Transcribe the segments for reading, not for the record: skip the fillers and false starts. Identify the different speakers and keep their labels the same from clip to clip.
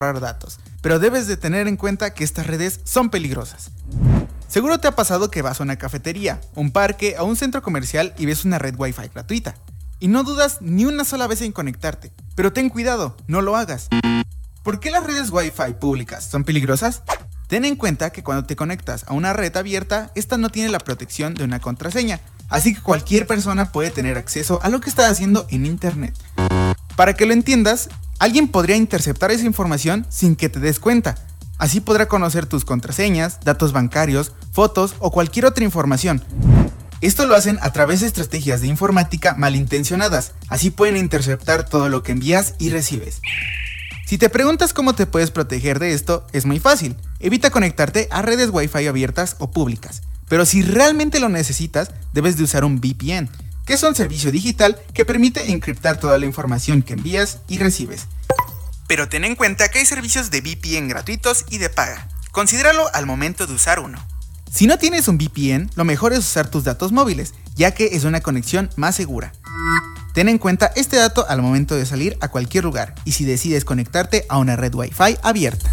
Speaker 1: datos, pero debes de tener en cuenta que estas redes son peligrosas. Seguro te ha pasado que vas a una cafetería, un parque o un centro comercial y ves una red Wi-Fi gratuita, y no dudas ni una sola vez en conectarte, pero ten cuidado, no lo hagas. ¿Por qué las redes Wi-Fi públicas son peligrosas? Ten en cuenta que cuando te conectas a una red abierta, esta no tiene la protección de una contraseña, así que cualquier persona puede tener acceso a lo que estás haciendo en internet. Para que lo entiendas, alguien podría interceptar esa información sin que te des cuenta. Así podrá conocer tus contraseñas, datos bancarios, fotos o cualquier otra información. Esto lo hacen a través de estrategias de informática malintencionadas, así pueden interceptar todo lo que envías y recibes. Si te preguntas cómo te puedes proteger de esto, es muy fácil. Evita conectarte a redes Wi-Fi abiertas o públicas. Pero si realmente lo necesitas, debes de usar un VPN, que es un servicio digital que permite encriptar toda la información que envías y recibes. Pero ten en cuenta que hay servicios de VPN gratuitos y de paga. Considéralo al momento de usar uno. Si no tienes un VPN, lo mejor es usar tus datos móviles, ya que es una conexión más segura. Ten en cuenta este dato al momento de salir a cualquier lugar y si decides conectarte a una red Wi-Fi abierta.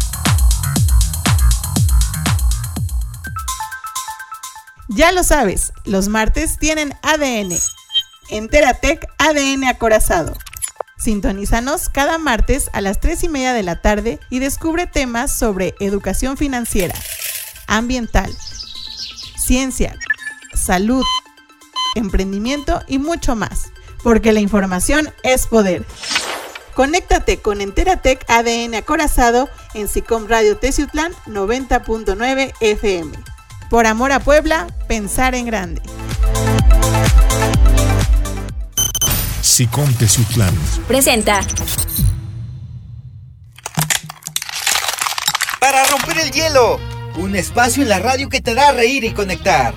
Speaker 2: Ya lo sabes, los martes tienen ADN. Enteratec ADN Acorazado. Sintonízanos cada martes a las 3:30 de la tarde y descubre temas sobre educación financiera, ambiental, ciencia, salud, emprendimiento y mucho más, porque la información es poder. Conéctate con Enteratec ADN Acorazado en SICOM Radio Teciutlán 90.9 FM. Por amor a Puebla, pensar en grande.
Speaker 3: SICOM Teciutlán
Speaker 4: presenta
Speaker 5: Para romper el hielo, un espacio en la radio que te hará reír y conectar.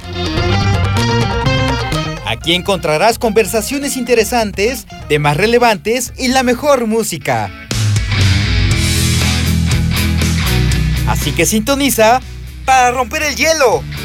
Speaker 5: Aquí encontrarás conversaciones interesantes, temas relevantes y la mejor música. Así que sintoniza Para romper el hielo.